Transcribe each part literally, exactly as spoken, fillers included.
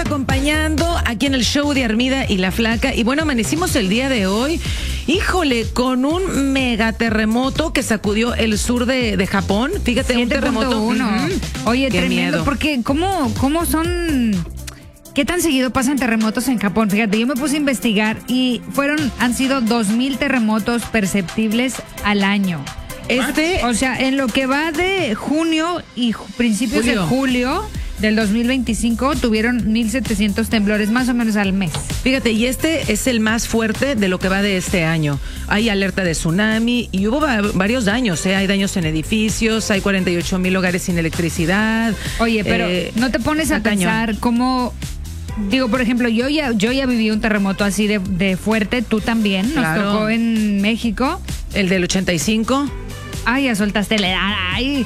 acompañando aquí en el show de Armida y la Flaca. Y bueno, amanecimos el día de hoy, híjole, con un megaterremoto que sacudió el sur de, de Japón. Fíjate, un terremoto. uno. Uh-huh. Oye, Qué tremendo, miedo. porque ¿cómo, cómo son... ¿Qué tan seguido pasan terremotos en Japón? Fíjate, yo me puse a investigar y fueron, han sido dos mil terremotos perceptibles al año. Este, O sea, en lo que va de junio y ju- principios Julio. de julio del dos mil veinticinco tuvieron mil setecientos temblores más o menos al mes. fíjate, y este es el más fuerte de lo que va de este año. Hay alerta de tsunami y hubo va- varios daños, ¿eh? Hay daños en edificios, hay cuarenta y ocho mil hogares sin electricidad. Oye, pero Eh, ¿no te pones a está cañón. pensar cómo... Digo, por ejemplo, yo ya yo ya viví un terremoto así de, de fuerte, tú también, nos Claro. tocó en México. El del ochenta y cinco. Ay, ya soltaste la edad, ay.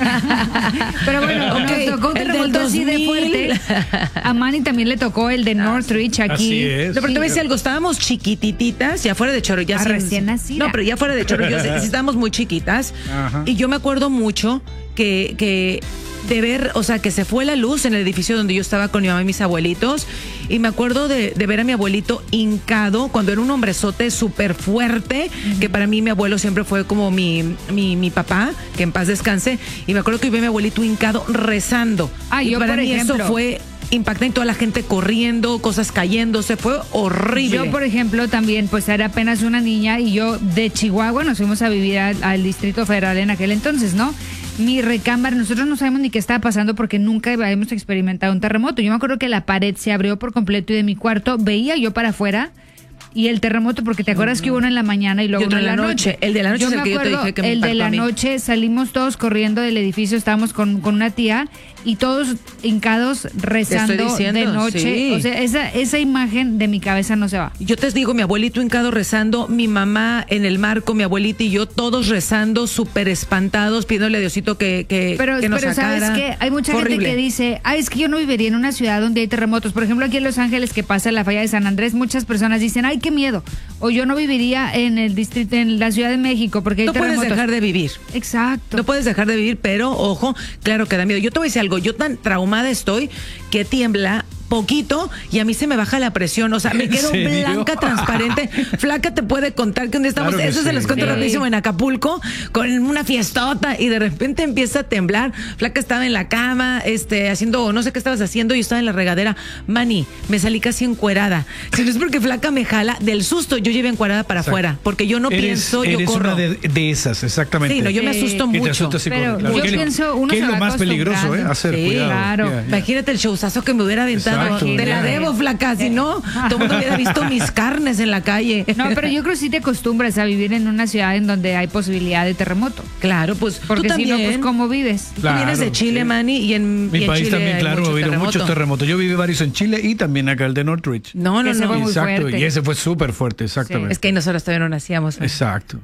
Pero bueno, Ok, nos tocó un el del terremoto así de dos mil. fuerte. A Manny también le tocó el de Northridge aquí. Así es. No, pero te voy a decir algo, estábamos chiquitititas, ya fuera de chorro, ya Ah, sin- recién nacida. No, pero ya fuera de chorro, yo sí sí estábamos muy chiquitas. Ajá. Y yo me acuerdo mucho que, que de ver, o sea, que se fue la luz en el edificio donde yo estaba con mi mamá y mis abuelitos. Y me acuerdo de, de ver a mi abuelito hincado cuando era un hombrezote súper fuerte, que para mí mi abuelo siempre fue como mi, mi, mi papá, que en paz descanse. Y me acuerdo que vi a mi abuelito hincado rezando. Ah, y yo, para por mí ejemplo. eso fue impactante, toda la gente corriendo, cosas cayéndose, fue horrible. Yo, por ejemplo, también, pues era apenas una niña y yo de Chihuahua nos fuimos a vivir al, al Distrito Federal en aquel entonces, ¿no? Mi recámara, nosotros no sabemos ni qué estaba pasando porque nunca habíamos experimentado un terremoto. Yo me acuerdo que la pared se abrió por completo y de mi cuarto veía yo para afuera y el terremoto, porque te acuerdas que hubo uno en la mañana y luego Y otro uno en la noche. El de la noche Yo es el me que yo te acuerdo, dije que me el de impactó la a mí. noche salimos todos corriendo del edificio, estábamos con, con una tía y todos hincados rezando diciendo, de noche. sí. O sea, esa, esa imagen de mi cabeza no se va. Yo te digo, mi abuelito hincado rezando, mi mamá en el marco, mi abuelita y yo todos rezando, súper espantados, pidiéndole a Diosito que, que, Pero, que nos pero sacara. ¿sabes qué? Hay mucha Fue gente horrible. que dice, ah, es que yo no viviría en una ciudad donde hay terremotos. Por ejemplo, aquí en Los Ángeles, que pasa la falla de San Andrés, muchas personas dicen, ay, qué miedo. O yo no viviría en el distrito, en la Ciudad de México, porque hay No puedes terremotos. dejar de vivir. Exacto. No puedes dejar de vivir, pero ojo, claro que da miedo. Yo te voy a decir algo, yo tan traumada estoy que tiembla poquito y a mí se me baja la presión, o sea, me ¿En quedo serio? blanca, transparente. Flaca te puede contar que un día estamos, Claro que eso se sí. los cuento Sí. rapidísimo, en Acapulco, con una fiestota y de repente empieza a temblar. Flaca estaba en la cama, este, haciendo, no sé qué estabas haciendo, y yo estaba en la regadera. Mani, me salí casi encuerada. Si no es porque Flaca me jala, del susto yo llevé encuerada para Exacto. afuera, porque yo no Eres- pienso, yo eres corro. una de, de esas, exactamente. Sí, no, yo me Sí. asusto Que te mucho. asustas y Pero corres, claro. yo ¿Qué es lo- pienso, uno ¿Qué se es lo va más peligroso, eh? acostumbrando. Hacer, Sí, cuidado. claro. Ya, ya. Imagínate el showzazo que me hubiera aventado. Exacto. Te la Imagínate. debo, Flaca, si no, todo el mundo hubiera visto mis carnes en la calle. No, pero yo creo que sí te acostumbras a vivir en una ciudad en donde hay posibilidad de terremoto. Claro, pues Porque tú si también. no, pues ¿cómo vives? Tú Claro, vienes de Chile, sí. Manny, y en, Mi y en país Chile también, hay claro, ha mucho habido terremoto. muchos terremotos. Yo viví varios en Chile y también acá el de Northridge. No, no, Ese no. fue muy Exacto, fuerte. y ese fue súper fuerte, exactamente. Es que nosotros todavía no nacíamos. Manny. Exacto.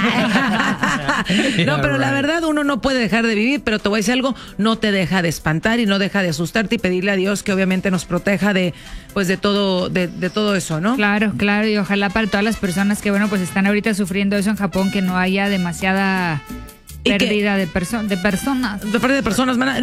Ah. No, Yeah, pero la right. verdad uno no puede dejar de vivir, pero te voy a decir algo, no te deja de espantar y no deja de asustarte y pedirle a Dios que obviamente nos proteja de, pues de todo, de, de todo eso, ¿no? Claro, claro, y ojalá para todas las personas que, bueno, pues están ahorita sufriendo eso en Japón, que no haya demasiada Y que- pérdida de, perso- de personas. De parte de personas, mana,